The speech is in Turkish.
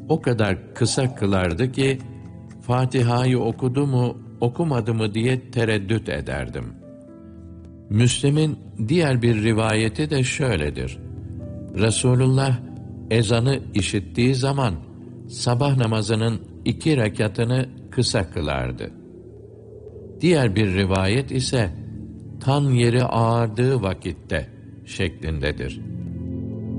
o kadar kısa kılardı ki, Fatiha'yı okudu mu, okumadı mı diye tereddüt ederdim. Müslim'in diğer bir rivayeti de şöyledir. Resulullah ezanı işittiği zaman sabah namazının 2 rekatını kısa kılardı. Diğer bir rivayet ise tan yeri ağardığı vakitte şeklindedir.